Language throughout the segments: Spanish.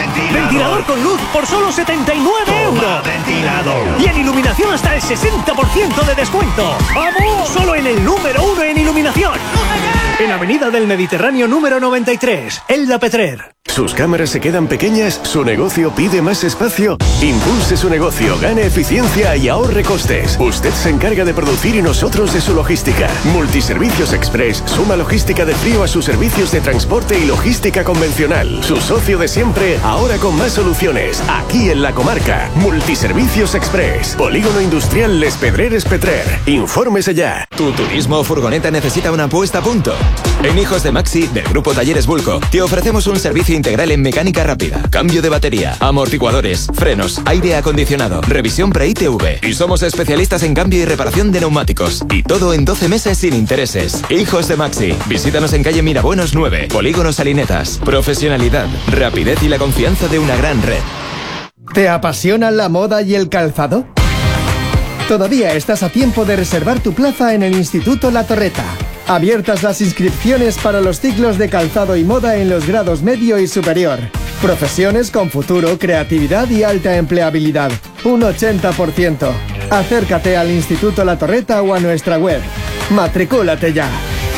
Ventilador con luz por solo 79 euros. Ventilador. Y en iluminación hasta el 60% de descuento. ¡Vamos! Solo en el número 1 en iluminación. En Avenida del Mediterráneo número 93, Elda Petrer. ¿Sus cámaras se quedan pequeñas? ¿Su negocio pide más espacio? Impulse su negocio, gane eficiencia y ahorre costes. Usted se encarga de producir y nosotros de su logística. Multiservicios Express suma logística de frío a sus servicios de transporte y logística convencional. Su socio de siempre, ahora con más soluciones. Aquí en la comarca. Multiservicios Express. Polígono Industrial Les Pedreres Petrer. Infórmese ya. ¿Tu turismo o furgoneta necesita una puesta a punto? En Hijos de Maxi, del Grupo Talleres Bulco, te ofrecemos un servicio integral en mecánica rápida, cambio de batería, amortiguadores, frenos, aire acondicionado, revisión pre-ITV. Y somos especialistas en cambio y reparación de neumáticos. Y todo en 12 meses sin intereses. Hijos de Maxi. Visítanos en calle Mirabuenos 9, Polígono Salinetas. Profesionalidad, rapidez y la confianza de una gran red. ¿Te apasiona la moda y el calzado? Todavía estás a tiempo de reservar tu plaza en el Instituto La Torreta. Abiertas las inscripciones para los ciclos de calzado y moda en los grados medio y superior. Profesiones con futuro, creatividad y alta empleabilidad. Un 80%. Acércate al Instituto La Torreta o a nuestra web. Matricúlate ya.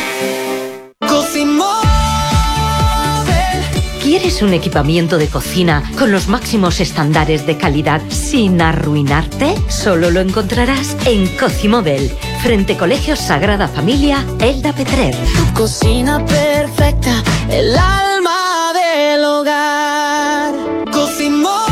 ¿Quieres un equipamiento de cocina con los máximos estándares de calidad sin arruinarte? Solo lo encontrarás en Cocimóvel, frente Colegio Sagrada Familia, Elda Petrer. Tu cocina perfecta, el alma del hogar. Cocimóvel.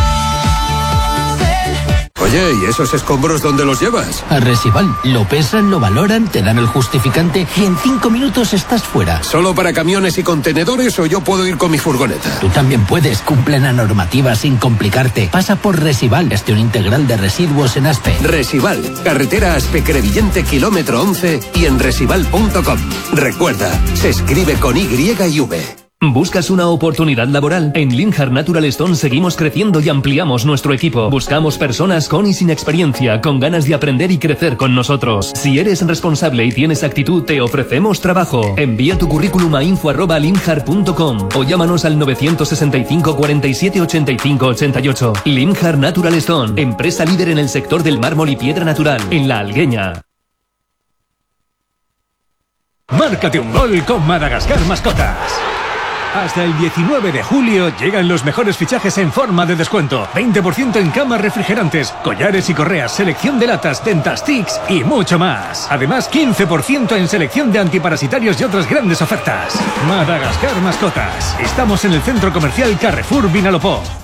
Oye, ¿y esos escombros dónde los llevas? A Resival. Lo pesan, lo valoran, te dan el justificante y en 5 minutos estás fuera. ¿Solo para camiones y contenedores o yo puedo ir con mi furgoneta? Tú también puedes. Cumple la normativa sin complicarte. Pasa por Resival, gestión integral de residuos en Aspe. Resival, carretera Aspe-Crevillente, kilómetro 11 y en resival.com. Recuerda, se escribe con Y y V. ¿Buscas una oportunidad laboral? En Linhart Natural Stone seguimos creciendo y ampliamos nuestro equipo. Buscamos personas con y sin experiencia, con ganas de aprender y crecer con nosotros. Si eres responsable y tienes actitud, te ofrecemos trabajo. Envía tu currículum a info@linhart.com o llámanos al 965 47 85 88. Linhart Natural Stone, empresa líder en el sector del mármol y piedra natural, en La Algueña. Márcate un gol con Madagascar Mascotas. Hasta el 19 de julio llegan los mejores fichajes en forma de descuento. 20% en camas refrigerantes, collares y correas, selección de latas, Dentastics y mucho más. Además, 15% en selección de antiparasitarios y otras grandes ofertas. Madagascar Mascotas. Estamos en el centro comercial Carrefour Vinalopó.